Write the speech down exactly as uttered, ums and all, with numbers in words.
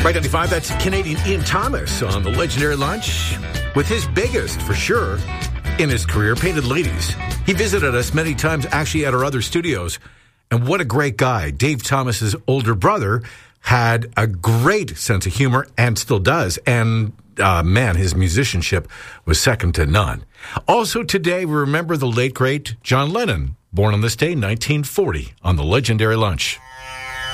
five ninety-five, that's Canadian Ian Thomas on the legendary lunch with his biggest, for sure, in his career, Painted Ladies. He visited us many times, actually, at our other studios. And what a great guy. Dave Thomas's older brother had a great sense of humor and still does. And, uh, man, his musicianship was second to none. Also today, we remember the late, great John Lennon, born on this day, nineteen forty, on the legendary lunch.